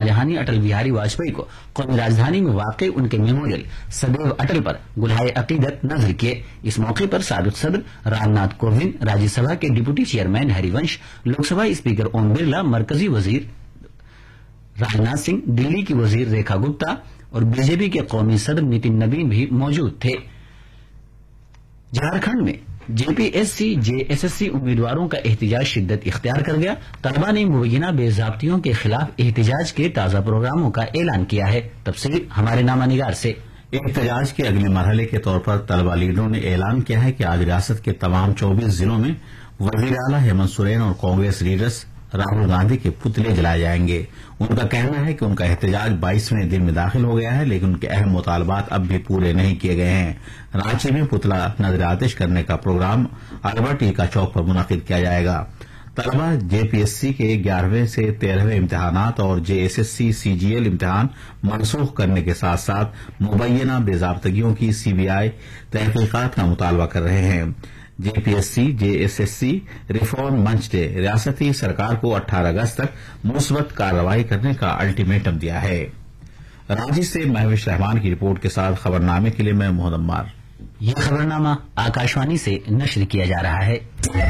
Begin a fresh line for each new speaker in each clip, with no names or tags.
शाहजहां ने अटल बिहारी वाजपेयी को कौमी राजधानी में वाकई उनके मेमोरियल सदैव अटल पर गुलाए अकीदत नजर किए। इस मौके पर साबिक सदर रामनाथ कोविंद, राज्यसभा के deputy chairman Harivansh, Lok Sabha speaker Om Birla, मरकजी वजीर राजनाथ सिंह, दिल्ली की वजीर रेखा गुप्ता और बीजेपी के कौमी सदर नितिन नवीन भी मौजूद थे। झारखंड में जेपीएससी जेएसएससी उम्मीदवारों का एहतजाज शिद्दत इख्तियार कर गया। तलबा ने मुबैना बेज़ाब्तियों के खिलाफ एहतजाज के ताज़ा प्रोग्रामों का ऐलान किया है। तफसील हमारे नामानिगार से।
एहतजाज के अगले मरहले के तौर पर तलबा लीडरों ने ऐलान किया है कि आज रियासत के तमाम 24 जिलों में वजीर आला हेमंत सोरेन और कांग्रेस लीडर्स राहुल गांधी के पुतले जलाए जाएंगे। उनका कहना है कि उनका एहतजाज 22वें दिन में दाखिल हो गया है, लेकिन उनके अहम मुतालबात अब भी पूरे नहीं किए गए हैं। रांची में पुतला नजर आतिश करने का प्रोग्राम अल्बर्ट ईका चौक पर मुनक्किद किया जाएगा। तलबा जेपीएससी के 11वें से 13वें इम्तिहानात और जेएसएससी सीजीएल इम्तिहान मनसूख करने के साथ साथ मुबैना बेजाब्तगियों की सीबीआई तहकीकात का मुतालबा कर रहे हैं। जेपीएससी जेएसएससी रिफॉर्म मंच ने रियासती सरकार को 18 अगस्त तक मुस्बत कार्रवाई करने का अल्टीमेटम दिया है। रांची से महविश रहमान की रिपोर्ट के साथ खबरनामे के लिए मैं मोहम्मद अम्मार।
यह खबरनामा आकाशवाणी से नश्र किया जा रहा है।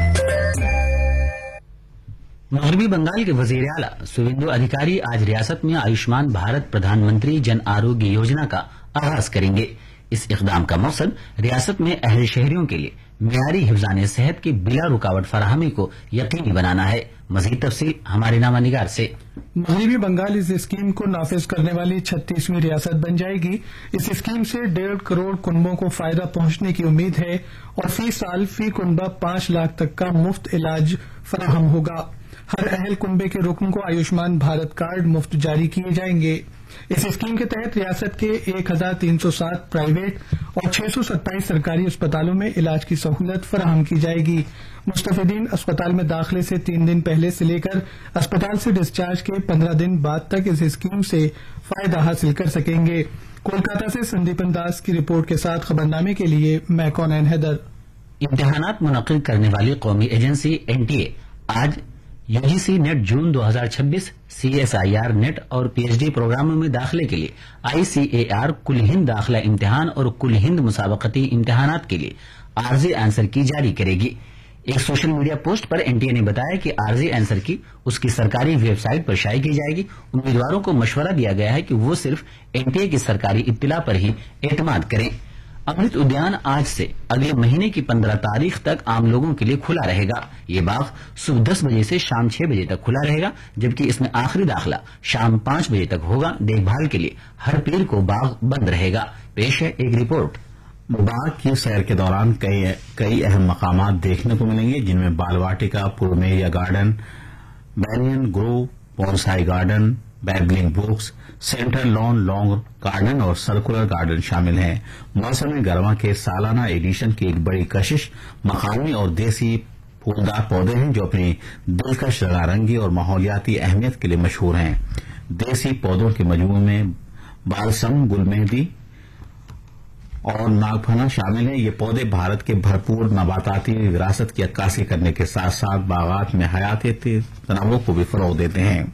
मगरबी बंगाल के वजीर आला सुवेंदु अधिकारी आज रियासत में आयुष्मान भारत प्रधानमंत्री जन आरोग्य योजना का आगाज करेंगे। इस इकदाम का मकसद रियासत में अहल शहरियों के लिए मियारी हिफ्जान सेहत की बिला रुकावट फराहमी को यकीनी बनाना है। मजीद तफसील हमारे नामानिगार से।
मगरबी बंगाल इस स्कीम को नाफिज करने वाली 36वीं रियासत बन जाएगी। इस स्कीम से 1.5 करोड़ कुनबों को फायदा पहुंचने की उम्मीद है और फी साल फी कुनबा 5 लाख तक का मुफ्त इलाज फराहम होगा। हर अहल कुनबे के रुकन को आयुष्मान भारत कार्ड मुफ्त जारी किए जाएंगे। इस स्कीम के तहत रियासत के 1307 प्राइवेट और 627 सरकारी अस्पतालों में इलाज की सहूलत फराहम की जाएगी। मुस्तफिदीन अस्पताल में दाखिले से 3 दिन पहले से लेकर अस्पताल से डिस्चार्ज के 15 दिन बाद तक इस स्कीम से फायदा हासिल कर सकेंगे। कोलकाता से संदीपन दास की रिपोर्ट के साथ खबरनामे के लिए मैं कौनैन हैदर।
इम्तिहानात मुनक्किद करने वाली कौमी एजेंसी एनटीए आज यूजीसी नेट जून 2026, सीएसआईआर नेट और पीएचडी प्रोग्रामों में दाखिले के लिए आईसीएआर कुल हिंद दाखिला इम्तिहान और कुल हिंद मुसाबकती इम्तिहानात के लिए आर्जी आंसर की जारी करेगी। एक सोशल मीडिया पोस्ट पर एनटीए ने बताया कि आर्जी आंसर की उसकी सरकारी वेबसाइट पर शाया की जाएगी। उम्मीदवारों को मशवरा दिया गया है कि वो सिर्फ एनटीए की सरकारी इत्तिला पर ही एतमाद करें। अमृत उद्यान आज से अगले महीने की 15 तारीख तक आम लोगों के लिए खुला रहेगा। ये बाग सुबह 10 बजे से शाम 6 बजे तक खुला रहेगा, जबकि इसमें आखिरी दाखिला शाम 5 बजे तक होगा। देखभाल के लिए हर पीर को बाग बंद रहेगा। पेश है एक रिपोर्ट।
बाग की सैर के दौरान कई अहम मकामात देखने को मिलेंगे, जिनमें बालवाटिका, पुरमेरिया garden, banyan Grove, bonsai garden, babbling books, central lawn long garden और सर्कुलर गार्डन शामिल हैं। मौसम गर्मा के सालाना एडिशन की एक बड़ी कशिश मकामी और देसी फूलदार पौधे हैं, जो अपनी दिलकश रंगारंगी और माहौलियाती अहमियत के लिए मशहूर हैं। देसी पौधों के मजमूए में बालसम, गुलमेहदी और नागफना शामिल हैं। ये पौधे भारत के भरपूर नबाताती विरासत की अक्कासी करने के साथ साथ बागात में हयाती तनावों को भी फरोग देते हैं।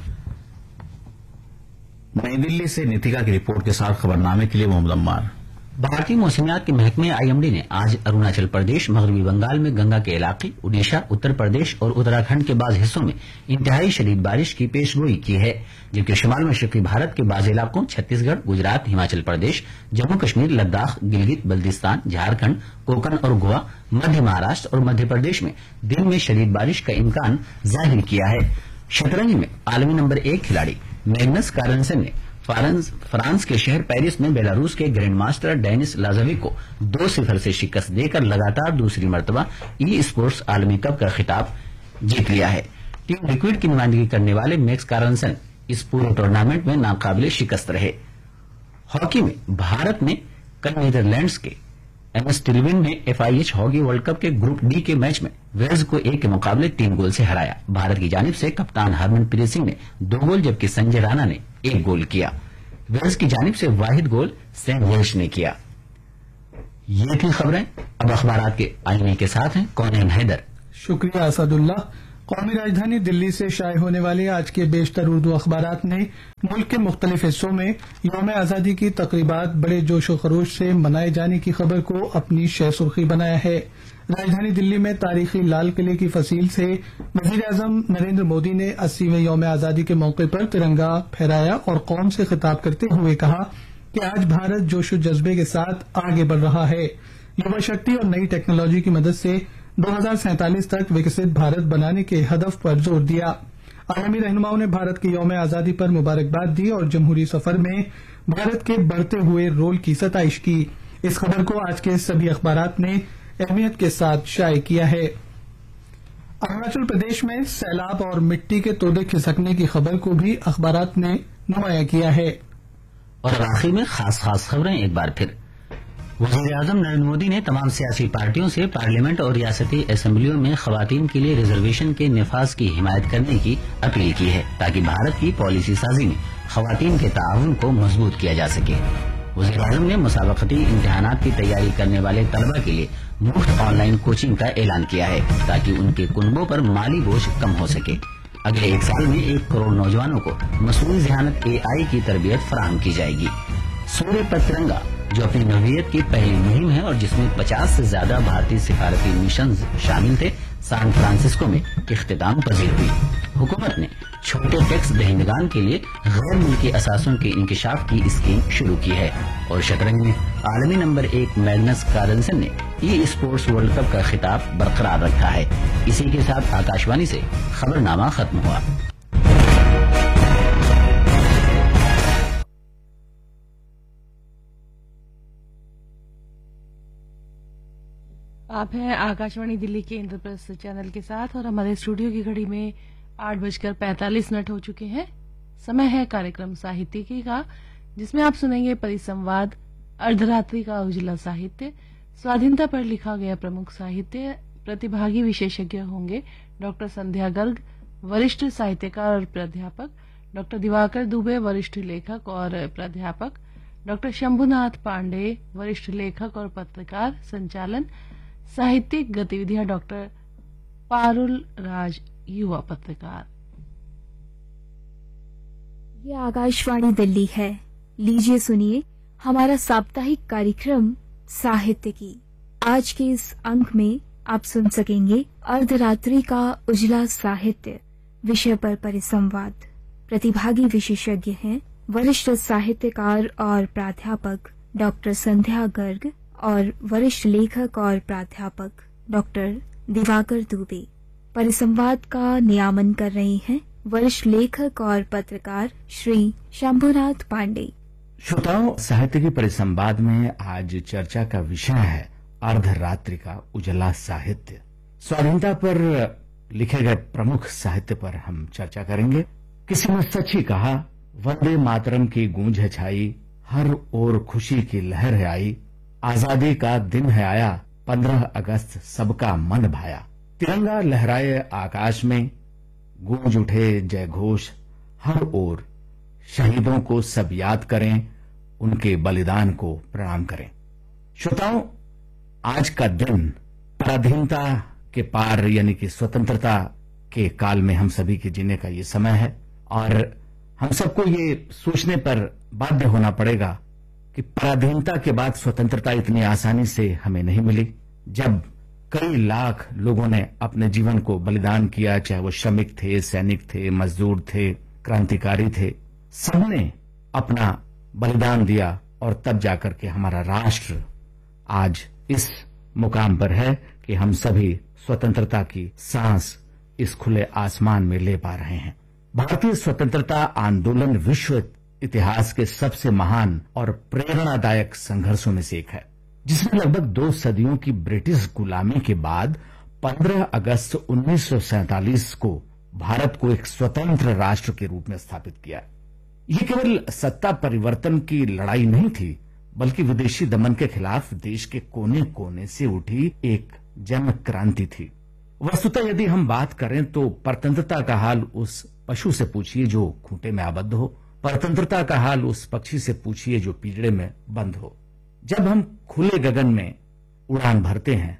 नई दिल्ली से नीतिका की रिपोर्ट के साथ खबरनामे के लिए मोहम्मद अम्मार।
भारतीय मौसमियात के महकमे आईएमडी ने आज अरुणाचल प्रदेश, मगरबी बंगाल में गंगा के इलाके, उड़ीसा, उत्तर प्रदेश और उत्तराखंड के बाज हिस्सों में इंतहाई शदीद बारिश की पेशगोई की है, जबकि शुमाल मशरकी भारत के बाज इलाकों छत्तीसगढ़, गुजरात, हिमाचल प्रदेश, जम्मू कश्मीर, लद्दाख, गिलगित बल्तिस्तान, झारखंड, कोकण और गोवा, मध्य महाराष्ट्र और मध्य प्रदेश में दिन में शदीद बारिश का इम्कान जाहिर किया है। शतरंज में आलमी नंबर 1 खिलाड़ी मैग्नस कार्लसन ने फ्रांस के शहर पेरिस में बेलारूस के ग्रैंड मास्टर डेनिस लाजोविक को 2-0 से शिकस्त देकर लगातार दूसरी मर्तबा ई स्पोर्ट्स आलमी कप का खिताब जीत लिया है। टीम लिक्विड की नुमाइंदगी करने वाले मैक्स कार्लसन इस पूरे टूर्नामेंट में नाकाबिले शिकस्त रहे। हॉकी में भारत ने कल नीदरलैंड्स के एमएस टिल्विन ने एफआईएच हॉकी वर्ल्ड कप के ग्रुप डी के मैच में वेल्स को 1 के मुकाबले 3 गोल से हराया। भारत की जानिब से कप्तान हरमनप्रीत सिंह ने 2 गोल जबकि संजय राणा ने 1 गोल किया। वेल्स की जानिब से वाहिद गोल सैम वेल्श ने किया। ये थी खबरें। अब अखबारात के आईने के साथ हैं कौनैन हैदर।
शुक्रिया असदुल्ला। कौमी राजधानी दिल्ली से शाये होने वाले आज के बेशतर उर्दू अखबारात ने मुल्क के मुख्तलिफ हिस्सों में यौम आजादी की तकरीबात बड़े जोश व खरोश से मनाए जाने की खबर को अपनी शह सुर्खी बनाया है। राजधानी दिल्ली में तारीखी लाल किले की फसील से वजीर आजम नरेंद्र मोदी ने 80वें यौम आजादी के मौके पर तिरंगा फहराया और कौम से खिताब करते हुए कहा कि आज भारत जोश व जज्बे के साथ आगे बढ़ रहा है। युवा शक्ति और नई टेक्नोलॉजी की मदद से 2047 तक विकसित भारत बनाने के हदफ पर जोर दिया। आलमी रहनुमाओं ने भारत की यौम आजादी पर मुबारकबाद दी और जमहूरी सफर में भारत के बढ़ते हुए रोल की सताइश की। इस खबर को आज के सभी अखबारात ने अहमियत के साथ शाये किया है। अरुणाचल प्रदेश में सैलाब और मिट्टी के तोड़े खिसकने की खबर को भी अखबारात ने नुमाया किया है।
और आखिर में खास खबरें एक बार फिर। वज़ीर आज़म नरेंद्र मोदी ने तमाम सियासी पार्टियों से पार्लियामेंट और रियासती असेंबलियों में खवातीन के लिए रिजर्वेशन के निफाज की हिमायत करने की अपील की है ताकि भारत की पॉलिसी साजी में खवातीन के ताउन को मजबूत किया जा सके। वज़ीर आज़म ने मुसाबकती इम्तिहानात की तैयारी करने वाले तलबा के लिए मुफ्त ऑनलाइन कोचिंग का ऐलान किया है ताकि उनके कुनबों पर माली बोझ कम हो सके। अगले 1 साल में 1 करोड़ नौजवानों को मसनूई ज़हानत AI की तरबियत फराहम की जाएगी। सूर्य पर तिरंगा जो अपनी नौइयत की पहली मुहिम है और जिसमें 50 से ज्यादा भारतीय सिफारती मिशन शामिल थे, सैन फ्रांसिस्को में इख्तिताम पजीर हुई। हुकूमत ने छोटे टैक्स दहिंदगान के लिए गैर मुल्की असासों के इंकिशाफ की स्कीम शुरू की है। और शतरंज में आलमी नंबर 1 मैग्नस कार्लसन ने E-स्पोर्ट्स वर्ल्ड कप का खिताब बरकरार रखा है। इसी के साथ आकाशवाणी से खबरनामा खत्म हुआ।
आप हैं आकाशवाणी दिल्ली के इंद्रप्रस्थ चैनल के साथ और हमारे स्टूडियो की घड़ी में 8:45 हो चुके हैं। समय है कार्यक्रम साहित्यिकी का, जिसमें आप सुनेंगे परिसंवाद, अर्धरात्रि का उजला साहित्य, स्वाधीनता पर लिखा गया प्रमुख साहित्य। प्रतिभागी विशेषज्ञ होंगे डॉक्टर संध्या गर्ग, वरिष्ठ साहित्यकार और प्राध्यापक, डॉक्टर दिवाकर दुबे, वरिष्ठ लेखक और प्राध्यापक, डॉक्टर शंभुनाथ पांडे, वरिष्ठ लेखक और पत्रकार। संचालन साहित्यिक गतिविधियां डॉक्टर पारुल राज, युवा पत्रकार।
ये आकाशवाणी दिल्ली है। लीजिए सुनिए हमारा साप्ताहिक कार्यक्रम साहित्य की। आज के इस अंक में आप सुन सकेंगे अर्धरात्रि का उजला साहित्य विषय पर परिसंवाद। प्रतिभागी विशेषज्ञ हैं वरिष्ठ साहित्यकार और प्राध्यापक डॉक्टर संध्या गर्ग और वरिष्ठ लेखक और प्राध्यापक डॉक्टर दिवाकर दुबे। परिसंवाद का नियामन कर रहे हैं वरिष्ठ लेखक और पत्रकार श्री शंभुनाथ पांडे।
श्रोताओं, साहित्य के परिसंवाद में आज चर्चा का विषय है अर्धरात्रि का उजला साहित्य। स्वाधीनता पर लिखे गए प्रमुख साहित्य पर हम चर्चा करेंगे। किसी ने सच ही कहा, वंदे मातरम की गूंज है छाई, हर ओर खुशी की लहर है आई, आजादी का दिन है आया, 15 अगस्त सबका मन भाया। तिरंगा लहराए आकाश में, गूंज उठे जय घोष हर ओर, शहीदों को सब याद करें, उनके बलिदान को प्रणाम करें। श्रोताओं, आज का दिन पराधीनता के पार यानी कि स्वतंत्रता के काल में हम सभी के जीने का ये समय है और हम सबको ये सोचने पर बाध्य होना पड़ेगा कि पराधीनता के बाद स्वतंत्रता इतनी आसानी से हमें नहीं मिली। जब कई लाख लोगों ने अपने जीवन को बलिदान किया, चाहे वो श्रमिक थे, सैनिक थे, मजदूर थे, क्रांतिकारी थे, सबने अपना बलिदान दिया और तब जाकर के हमारा राष्ट्र आज इस मुकाम पर है कि हम सभी स्वतंत्रता की सांस इस खुले आसमान में ले पा रहे हैं। भारतीय स्वतंत्रता आंदोलन विश्व इतिहास के सबसे महान और प्रेरणादायक संघर्षों में से एक है, जिसने लगभग 2 सदियों की ब्रिटिश गुलामी के बाद 15 अगस्त 1947 को भारत को एक स्वतंत्र राष्ट्र के रूप में स्थापित किया। ये केवल सत्ता परिवर्तन की लड़ाई नहीं थी, बल्कि विदेशी दमन के खिलाफ देश के कोने कोने से उठी एक जन क्रांति थी। वस्तुतः यदि हम बात करें तो परतंत्रता का हाल उस पशु से पूछिए जो खूंटे में आबद्ध हो, परतंत्रता का हाल उस पक्षी से पूछिए जो पिंजड़े में बंद हो। जब हम खुले गगन में उड़ान भरते हैं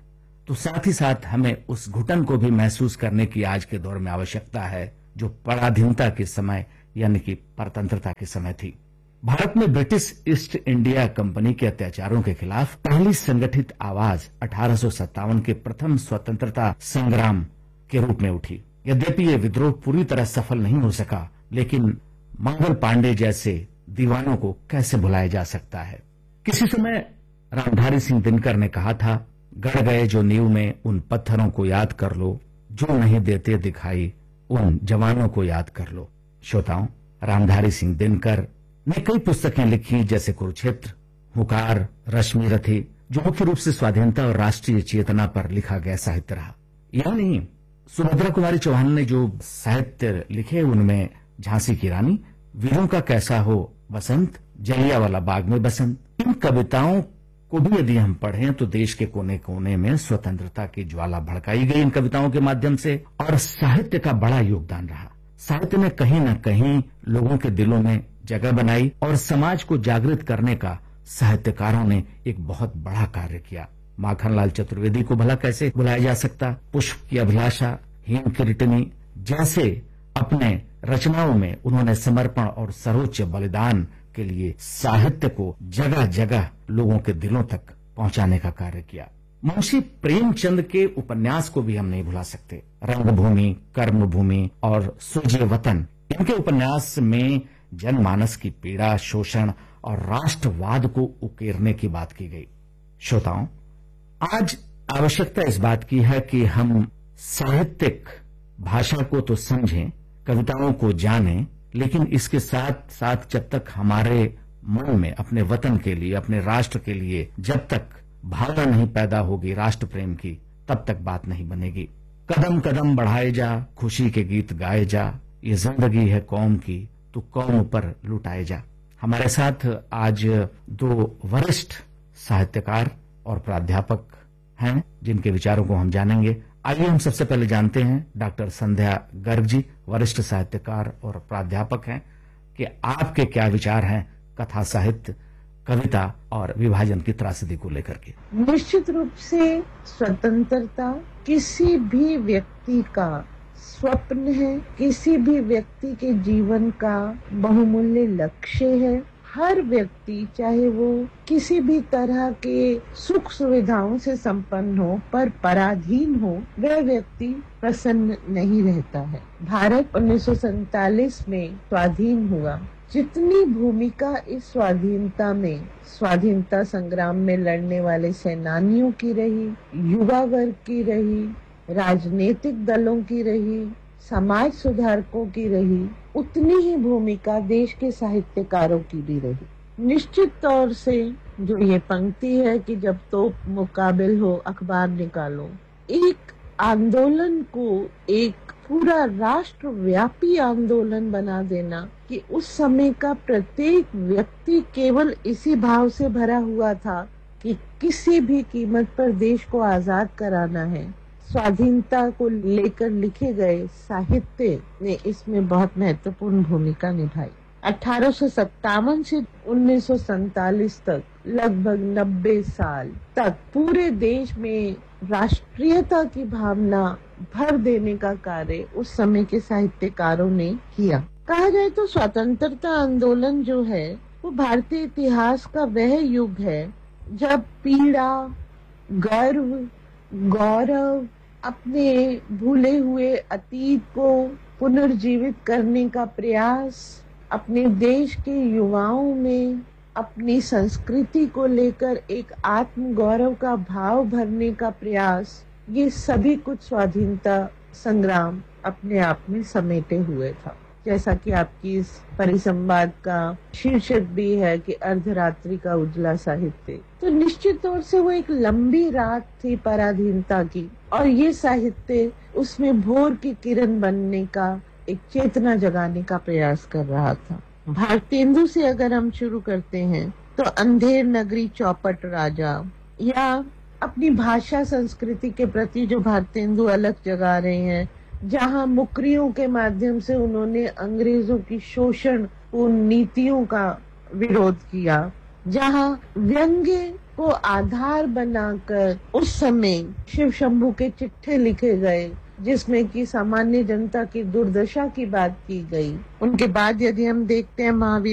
तो साथ ही साथ हमें उस घुटन को भी महसूस करने की आज के दौर में आवश्यकता है जो पराधीनता के समय यानी कि परतंत्रता के समय थी। भारत में ब्रिटिश ईस्ट इंडिया कंपनी के अत्याचारों के खिलाफ पहली संगठित आवाज 1857 के प्रथम स्वतंत्रता संग्राम के रूप में उठी। यद्यपि ये विद्रोह पूरी तरह सफल नहीं हो सका, लेकिन मंगल पांडे जैसे दीवानों को कैसे भुलाया जा सकता है। किसी समय रामधारी सिंह दिनकर ने कहा था, गड़ गए जो नींव में उन पत्थरों को याद कर लो, जो नहीं देते दिखाई उन जवानों को याद कर लो। श्रोताओं, रामधारी सिंह दिनकर ने कई पुस्तकें लिखी, जैसे कुरुक्षेत्र, हुकार, रश्मि रथी, जो मुख्य रूप से स्वाधीनता और राष्ट्रीय चेतना पर लिखा गया साहित्य रहा। यानी सुभद्रा कुमारी चौहान ने जो साहित्य लिखे उनमें झांसी की रानी, वीरों का कैसा हो बसंत, जलियांवाला बाग में बसंत, इन कविताओं को भी यदि हम पढ़ें तो देश के कोने कोने में स्वतंत्रता की ज्वाला भड़काई गई इन कविताओं के माध्यम से, और साहित्य का बड़ा योगदान रहा। साहित्य ने कहीं न कहीं लोगों के दिलों में जगह बनाई और समाज को जागृत करने का साहित्यकारों ने एक बहुत बड़ा कार्य किया। माखनलाल चतुर्वेदी को भला कैसे भुलाया जा सकता। पुष्प की अभिलाषा, हेम कीर्तनी जैसे अपने रचनाओं में उन्होंने समर्पण और सर्वोच्च बलिदान के लिए साहित्य को जगह जगह लोगों के दिलों तक पहुंचाने का कार्य किया। मुंशी प्रेमचंद के उपन्यास को भी हम नहीं भुला सकते। रंगभूमि, कर्मभूमि और सूर्य वतन, इनके उपन्यास में जनमानस की पीड़ा, शोषण और राष्ट्रवाद को उकेरने की बात की गई। श्रोताओं, आज आवश्यकता इस बात की है कि हम साहित्यिक भाषा को तो समझें, कविताओं को जानें, लेकिन इसके साथ साथ जब तक हमारे मन में अपने वतन के लिए, अपने राष्ट्र के लिए जब तक भावना नहीं पैदा होगी राष्ट्र प्रेम की, तब तक बात नहीं बनेगी। कदम कदम बढ़ाए जा, खुशी के गीत गाए जा, ये जिंदगी है कौम की, तू कौम पर लुटाए जा। हमारे साथ आज दो वरिष्ठ साहित्यकार और प्राध्यापक हैं जिनके विचारों को हम जानेंगे। आइए हम सबसे पहले जानते हैं डॉक्टर संध्या गर्ग जी, वरिष्ठ साहित्यकार और प्राध्यापक हैं, कि आपके क्या विचार हैं कथा साहित्य, कविता और विभाजन की त्रासदी को लेकर के।
निश्चित रूप से स्वतंत्रता किसी भी व्यक्ति का स्वप्न है, किसी भी व्यक्ति के जीवन का बहुमूल्य लक्ष्य है। हर व्यक्ति चाहे वो किसी भी तरह के सुख सुविधाओं से संपन्न हो पर पराधीन हो, वह व्यक्ति प्रसन्न नहीं रहता है। भारत 1947 में स्वाधीन हुआ। जितनी भूमिका इस स्वाधीनता में, स्वाधीनता संग्राम में लड़ने वाले सेनानियों की रही, युवा वर्ग की रही, राजनीतिक दलों की रही, समाज सुधारकों की रही, उतनी ही भूमिका देश के साहित्यकारों की भी रही। निश्चित तौर से जो ये पंक्ति है कि जब तो मुकाबिल हो अखबार निकालो, एक आंदोलन को एक पूरा राष्ट्रव्यापी आंदोलन बना देना कि उस समय का प्रत्येक व्यक्ति केवल इसी भाव से भरा हुआ था कि किसी भी कीमत पर देश को आजाद कराना है। स्वाधीनता को लेकर लिखे गए साहित्य ने इसमें बहुत महत्वपूर्ण भूमिका निभाई। 1857 से 1947 तक लगभग 90 साल तक पूरे देश में राष्ट्रीयता की भावना भर देने का कार्य उस समय के साहित्यकारों ने किया। कहा जाए तो स्वतंत्रता आंदोलन जो है वो भारतीय इतिहास का वह युग है जब पीड़ा, गर्व, गौरव, अपने भूले हुए अतीत को पुनर्जीवित करने का प्रयास, अपने देश के युवाओं में अपनी संस्कृति को लेकर एक आत्म गौरव का भाव भरने का प्रयास, ये सभी कुछ स्वाधीनता संग्राम अपने आप में समेटे हुए था। जैसा कि आपकी इस परिसंवाद का शीर्षक भी है कि अर्धरात्रि का उजला साहित्य, तो निश्चित तौर से वो एक लंबी रात थी पराधीनता की, और ये साहित्य उसमें भोर की किरण बनने का, एक चेतना जगाने का प्रयास कर रहा था। भारतेंदु से अगर हम शुरू करते हैं तो अंधेर नगरी चौपट राजा, या अपनी भाषा संस्कृति के प्रति जो भारतेंदु अलग जगा रहे हैं, जहां मुकरियों के माध्यम से उन्होंने अंग्रेजों की शोषण उन नीतियों का विरोध किया, जहां व्यंग्य को आधार बनाकर उस समय शिव शंभू के चिट्ठे लिखे गए, जिसमें कि सामान्य जनता की दुर्दशा की बात की गई। उनके बाद यदि हम देखते हैं महावीर